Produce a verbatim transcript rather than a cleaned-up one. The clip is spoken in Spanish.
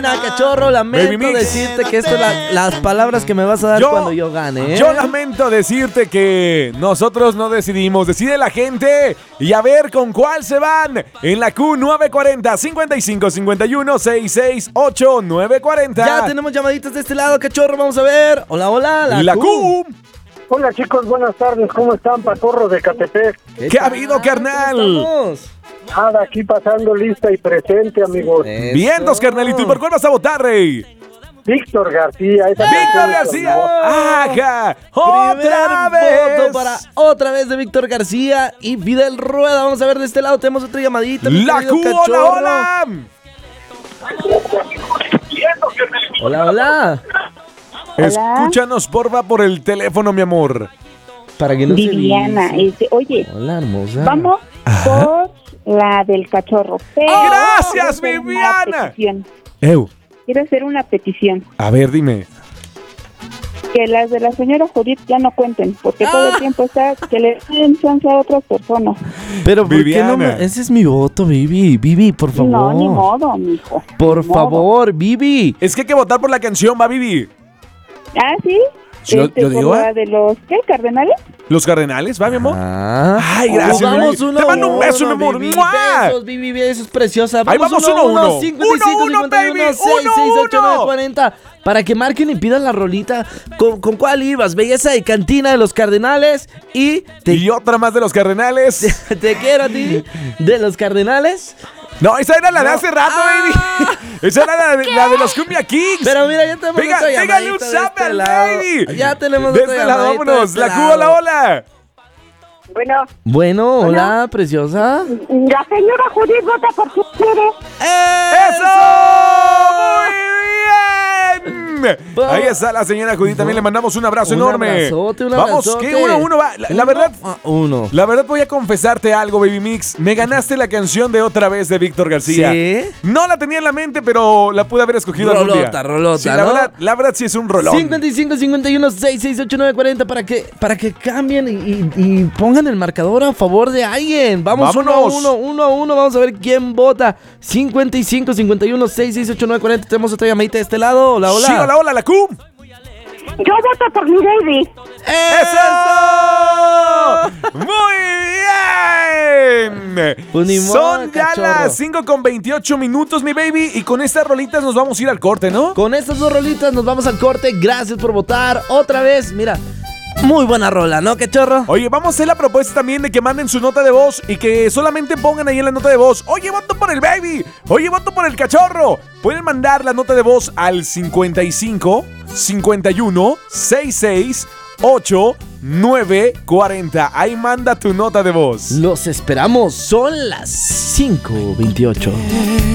Cachorro, lamento decirte que estas son la, las palabras que me vas a dar yo, cuando yo gane, ¿eh? Yo lamento decirte que nosotros no decidimos, decide la gente. Y a ver con cuál se van. En la Q nueve cuarenta, cincuenta y cinco, cincuenta y uno, sesenta y seis, ocho, nueve cuarenta. Ya tenemos llamaditas de este lado, Cachorro, vamos a ver. Hola, hola, la, la Q. Q. Hola chicos, buenas tardes, ¿cómo están? Pacorro de Catepec. ¿Qué, ¿Qué ha habido, carnal? Nada, aquí pasando lista y presente, amigos. Eso. Vientos, carnal, ¿y tú por cuál vas a votar, rey? Víctor García. Esa ¡Víctor García! ¡Ajá! ¡Otra vez! Voto para otra vez de Víctor García y Fidel Rueda. Vamos a ver de este lado, tenemos otra llamadita. ¡La Q, hola, hola! Hola, hola. Escúchanos, porfa, por el teléfono, mi amor. Para que no Viviana, se este, oye. Hola, hermosa. Vamos Ajá. por la del cachorro. Pero ¡Oh, gracias, Viviana! Eu. Quiero hacer una petición. A ver, dime. Que las de la señora Judith ya no cuenten, porque ah. todo el tiempo está que le den chance a otras personas. Pero ¿por Viviana. qué no me... Ese es mi voto, Vivi. Vivi, por favor. No, ni modo, mijo. Por ni favor, modo. Vivi. Es que hay que votar por la canción, va, Vivi. Ah, ¿sí? Yo, este, yo digo, ¿la de los qué? ¿Cardenales? ¿Los Cardenales? ¿Va, mi amor? Ah. Ay, gracias, vamos Vivi. Uno, Te mando un beso, mi amor. Vivi, besos, Vivi, besos, preciosa. Vamos Ahí vamos uno, uno. Uno, uno, baby. seis seis ocho nueve cuarenta. Para que marquen y pidan la rolita. ¿Con, con cuál ibas? Belleza de Cantina de los Cardenales. Y... Te... Y otra más de los Cardenales. Te, te quiero a ti. De los Cardenales. No, esa era la de hace rato, ah, baby. Esa era la de, la de los Cumbia Kings. Pero mira, ya tenemos Venga, otra llamadita. Pégale un zap al baby. Ya tenemos de otra este llamadita. lado, vámonos. Este la Q, hola, hola. Bueno. Bueno, hola, bueno. Preciosa. La señora Judith vota por si quiere. ¡Eso! ¡Muy bien! Ahí está la señora Judith. También le mandamos un abrazo un enorme. Abrazote, un Vamos, abrazote. que uno, uno va. La, la verdad, uno. La verdad voy a confesarte algo, Baby Mix. Me ganaste la canción de Otra Vez de Víctor García. ¿Sí? No la tenía en la mente, pero la pude haber escogido rolota, algún día. Rolota, sí, ¿no? la verdad, la verdad sí es un rolón. cincuenta y cinco, cincuenta y uno, sesenta y seis, ochenta y nueve, cuarenta para que, para que cambien y, y, y pongan el marcador a favor de alguien. Vamos uno a uno, uno a uno. Vamos a ver quién vota. cincuenta y cinco, cincuenta y uno, sesenta y seis, ochenta y nueve, cuarenta. Tenemos otra llamadita de este lado. Hola, hola. Sí, hola, hola, la Q. Yo voto por mi baby. ¡Eso! ¡Muy bien! Pues ni modo, Son ya cachorro. las cinco con veintiocho minutos, mi baby. Y con estas rolitas nos vamos a ir al corte, ¿no? Con estas dos rolitas nos vamos al corte. Gracias por votar. Otra vez, mira. Muy buena rola, ¿no, cachorro? Oye, vamos a hacer la propuesta también de que manden su nota de voz y que solamente pongan ahí en la nota de voz: oye, voto por el baby, oye, voto por el cachorro. Pueden mandar la nota de voz al cincuenta y cinco, cincuenta y uno, sesenta y seis, ocho, nueve, cuarenta. Ahí manda tu nota de voz. Los esperamos, son las cinco veintiocho.